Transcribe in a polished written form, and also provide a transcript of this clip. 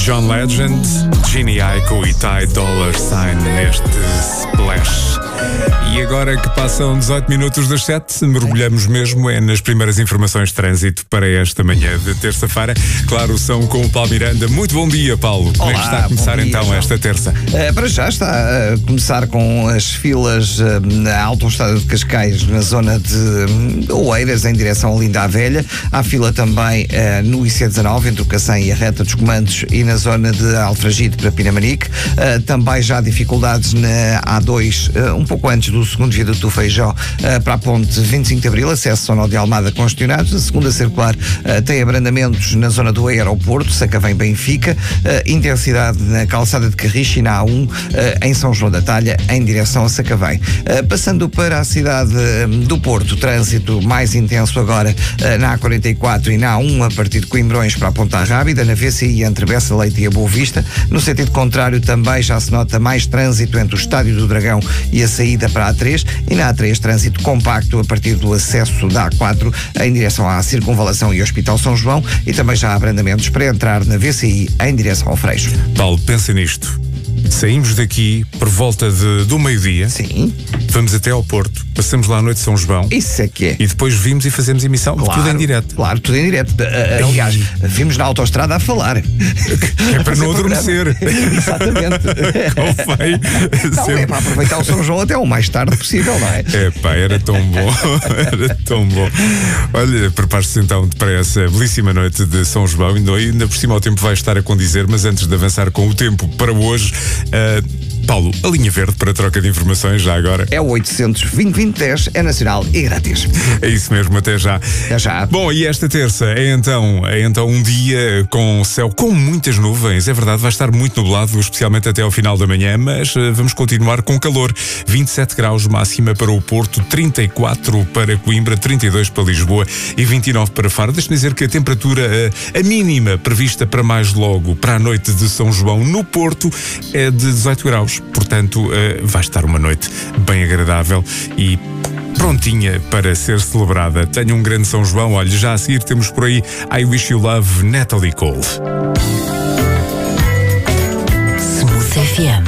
John Legend, Ginny Aiko e Ty Dolla $ign neste Splash. E agora que passam 18 minutos das 7, mergulhamos mesmo nas primeiras informações de trânsito para esta manhã de terça-feira. Claro, são com o Paulo Miranda. Muito bom dia, Paulo. Como é que está a começar dia, então João. Esta terça? Para já está a começar com as filas na autoestrada de Cascais, na zona de Oeiras, em direção a Linda à Velha. Há fila também no IC19, entre o Cacém e a Reta dos Comandos, e na zona de Alfragide para Pinamanique. Também já há dificuldades na A2, um pouco antes do segundo viaduto do Feijó, para a ponte 25 de Abril, acesso ao nó de Almada congestionados. A segunda circular tem abrandamentos na zona do aeroporto, Sacavém-Benfica, intensidade na calçada de Carriche e na A1 em São João da Talha, em direção a Sacavém. Passando para a cidade do Porto, trânsito mais intenso agora na A44 e na A1 a partir de Coimbrões para a Ponta Rábida, na VCI entre Bessa Leite e a Boa Vista. No sentido contrário também já se nota mais trânsito entre o Estádio do Dragão e a saída para a A3, e na A3 trânsito compacto a partir do acesso da A4 em direção à Circunvalação e Hospital São João, e também já há abrandamentos para entrar na VCI em direção ao Freixo. Paulo, pensa nisto. Saímos daqui por volta do meio-dia. Sim. Vamos até ao Porto, passamos lá a noite de São João. Isso é que é. E depois vimos e fazemos emissão, claro, tudo em direto. Claro, tudo em direto. Aliás, vimos na autoestrada a falar. É para não adormecer. Exatamente. Convém. Não, é para aproveitar o São João até o mais tarde possível, não é? Epá, era tão bom. Era tão bom. Olha, prepare-se então para essa belíssima noite de São João. Ainda por cima o tempo vai estar a condizer, mas antes de avançar com o tempo para hoje, Paulo, a linha verde para troca de informações já agora? É o 800-2020-10, é nacional e grátis. É isso mesmo, até já. Até já. Bom, e esta terça é então um dia com céu com muitas nuvens. É verdade, vai estar muito nublado, especialmente até ao final da manhã, mas vamos continuar com calor. 27 graus máxima para o Porto, 34 para Coimbra, 32 para Lisboa e 29 para Faro. Deixa-me dizer que a temperatura, a mínima prevista para mais logo, para a noite de São João no Porto, é de 18 graus. Portanto, vai estar uma noite bem agradável e prontinha para ser celebrada. Tenha um grande São João. Olha, já a seguir temos por aí I Wish You Love, Natalie Cole. Smooth FM.